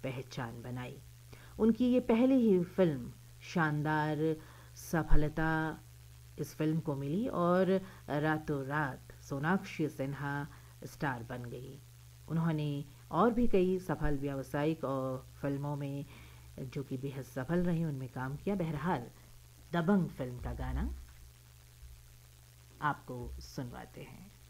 पहचान बनाई। उनकी ये पहली ही फिल्म शानदार सफलता इस फिल्म को मिली और रातों रात सोनाक्षी सिन्हा स्टार बन गई। उन्होंने और भी कई सफल व्यावसायिक और फिल्मों में जो कि बेहद सफल रही उनमें काम किया। बहरहाल दबंग फिल्म का गाना आपको सुनवाते हैं।